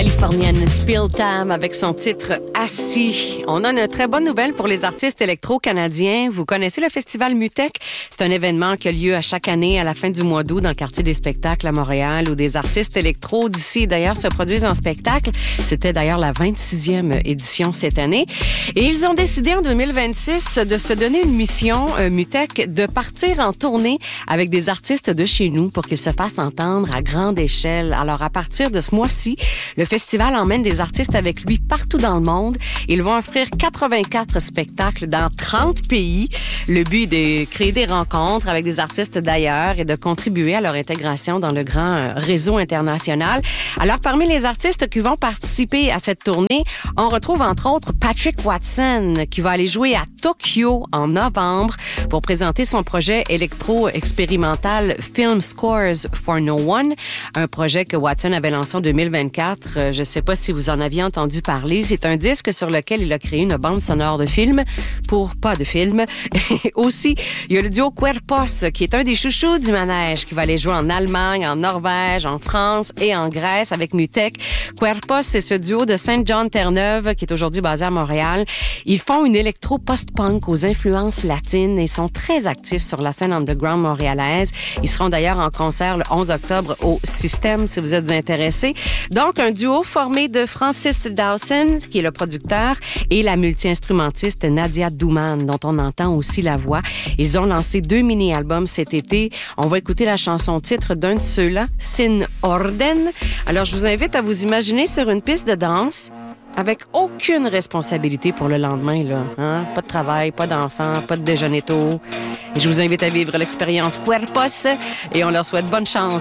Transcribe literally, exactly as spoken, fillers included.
californienne Spill Tam avec son titre Assis. On a une très bonne nouvelle pour les artistes électro-canadiens. Vous connaissez le festival MUTEC? C'est un événement qui a lieu à chaque année à la fin du mois d'août dans le quartier des spectacles à Montréal où des artistes électro d'ici d'ailleurs se produisent en spectacle. C'était d'ailleurs la vingt-sixième édition cette année. Et ils ont décidé en deux mille vingt-six de se donner une mission, euh, MUTEC, de partir en tournée avec des artistes de chez nous pour qu'ils se fassent entendre à grande échelle. Alors à partir de ce mois-ci, le festival emmène des artistes avec lui partout dans le monde. Ils vont offrir quatre-vingt-quatre spectacles dans trente pays. Le but est de créer des rencontres avec des artistes d'ailleurs et de contribuer à leur intégration dans le grand réseau international. Alors, parmi les artistes qui vont participer à cette tournée, on retrouve entre autres Patrick Watson qui va aller jouer à Tokyo en novembre pour présenter son projet électro-expérimental Film Scores for No One, un projet que Watson avait lancé en deux mille vingt-quatre. Je ne sais pas si vous en aviez entendu parler. C'est un disque sur lequel il a créé une bande sonore de film pour pas de film. Aussi, il y a le duo Querpos, qui est un des chouchous du manège, qui va aller jouer en Allemagne, en Norvège, en France et en Grèce avec MUTEC. Querpos, c'est ce duo de Saint-Jean-Terre-Neuve qui est aujourd'hui basé à Montréal. Ils font une électro post-punk aux influences latines et sont très actifs sur la scène underground montréalaise. Ils seront d'ailleurs en concert le onze octobre au Système, si vous êtes intéressés. Donc, un duo formé de Francis Dawson, qui est le producteur, et la multi-instrumentiste Nadia Douman, dont on entend aussi la voix. Ils ont lancé deux mini-albums cet été. On va écouter la chanson-titre d'un de ceux-là, Sin Orden. Alors, je vous invite à vous imaginer sur une piste de danse avec aucune responsabilité pour le lendemain, là. Hein? Pas de travail, pas d'enfants, pas de déjeuner tôt. Et je vous invite à vivre l'expérience Querpos et on leur souhaite bonne chance